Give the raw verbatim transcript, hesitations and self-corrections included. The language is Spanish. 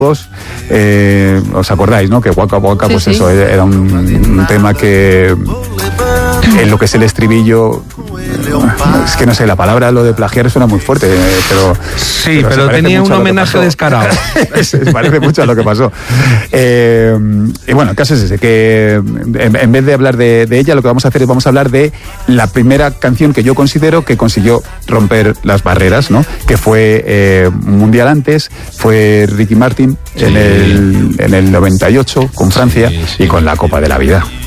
Eh, ¿Os acordáis, no? Que Waka Waka, sí, pues sí. Eso, era un, un tema que en lo que es el estribillo, es que no sé, la palabra, lo de plagiar suena muy fuerte, pero... Sí, pero, pero tenía un homenaje descarado. Se parece mucho a lo que pasó. Eh, y bueno, el caso es ese, que en, en vez de hablar de, de ella, lo que vamos a hacer es vamos a hablar de la primera canción que yo considero que consiguió romper las barreras, ¿no? Que fue eh, mundial antes, fue Ricky Martin, sí. en, el, en el noventa y ocho con Francia, sí, sí. Y con la Copa de la Vida.